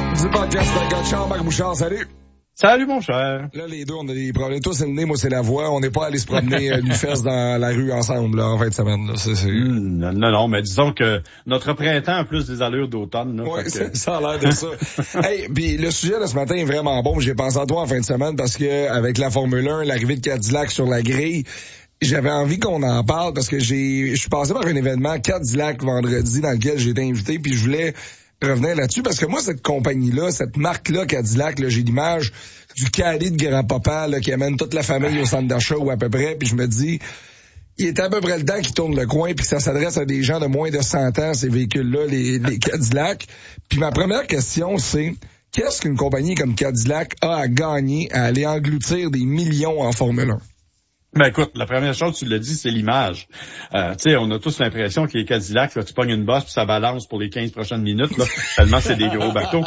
Du podcast de Gotchard, Marc Bouchard, salut. Salut, mon cher. Là, les deux, on a des problèmes. Toi, c'est le nez, moi, c'est la voix. On n'est pas allé se promener du fesses dans la rue ensemble, là, en fin de semaine, là. Non, mais disons que notre printemps a plus des allures d'automne, là. Ouais, ça a l'air de ça. Hey, puis le sujet de ce matin est vraiment bon. J'ai pensé à toi en fin de semaine parce que, avec la Formule 1, l'arrivée de Cadillac sur la grille, j'avais envie qu'on en parle parce que je suis passé par un événement Cadillac vendredi dans lequel j'ai été invité, puis je voulais revenir là-dessus parce que moi, cette compagnie-là, cette marque-là, Cadillac, là, j'ai l'image du cadet de grand-papa là, qui amène toute la famille au centre d'achat ou à peu près, puis je me dis, il est à peu près le temps qu'il tourne le coin puis que ça s'adresse à des gens de moins de 100 ans, ces véhicules-là, les Cadillac. Puis ma première question, c'est qu'est-ce qu'une compagnie comme Cadillac a à gagner à aller engloutir des millions en Formule 1? Ben écoute, la première chose, tu l'as dit, c'est l'image. Tu sais, on a tous l'impression que les Cadillacs, là, tu pognes une bosse puis ça balance pour les 15 prochaines minutes, là, tellement c'est des gros bateaux.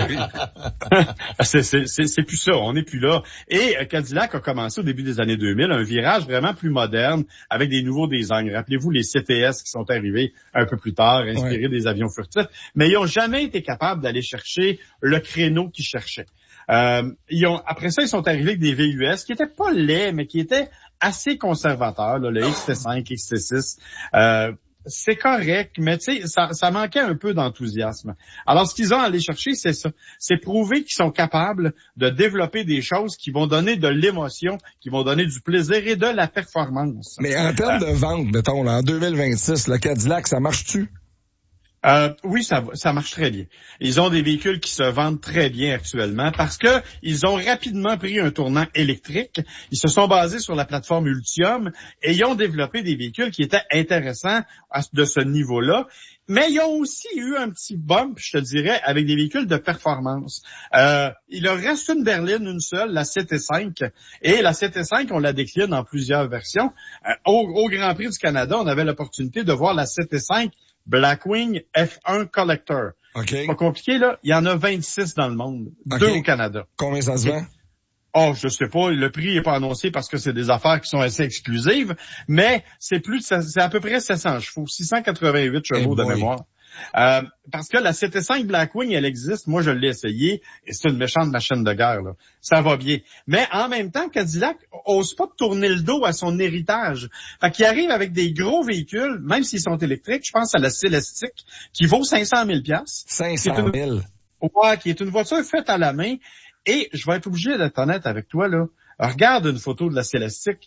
c'est plus ça, on n'est plus là. Et Cadillac a commencé au début des années 2000, un virage vraiment plus moderne avec des nouveaux designs. Rappelez-vous les CTS qui sont arrivés un peu plus tard, inspirés des avions furtifs, mais ils n'ont jamais été capables d'aller chercher le créneau qu'ils cherchaient. Après ça, ils sont arrivés avec des VUS qui étaient pas laids, mais qui étaient assez conservateurs, là, le XT5, XT6. C'est correct, mais tu sais, ça manquait un peu d'enthousiasme. Alors, ce qu'ils ont à aller chercher, c'est ça. C'est prouver qu'ils sont capables de développer des choses qui vont donner de l'émotion, qui vont donner du plaisir et de la performance. Mais en termes de vente, mettons, là, en 2026, le Cadillac, ça marche-tu? Oui, ça marche très bien. Ils ont des véhicules qui se vendent très bien actuellement parce que ils ont rapidement pris un tournant électrique. Ils se sont basés sur la plateforme Ultium et ils ont développé des véhicules qui étaient intéressants de ce niveau-là. Mais ils ont aussi eu un petit bump, je te dirais, avec des véhicules de performance. Il leur reste une berline, une seule, la CT5. Et la CT5, on la décline en plusieurs versions. Au Grand Prix du Canada, on avait l'opportunité de voir la CT5 Blackwing F1 Collector. Okay. C'est pas compliqué, là. Il y en a 26 dans le monde. Okay. 2 au Canada. Combien ça se vend? Oh, je sais pas. Le prix est pas annoncé parce que c'est des affaires qui sont assez exclusives, mais c'est à peu près 700 chevaux, 688 chevaux de mémoire. Parce que la CT5 Blackwing, elle existe. Moi, je l'ai essayé et c'est une méchante machine de guerre, là. Ça va bien. Mais en même temps, Cadillac ose pas tourner le dos à son héritage. Fait qu'il arrive avec des gros véhicules, même s'ils sont électriques. Je pense à la Celestiq, qui vaut 500 000 $. 500 000. Ouais, qui est une voiture faite à la main. Et je vais être obligé d'être honnête avec toi, là. Regarde une photo de la Celestiq.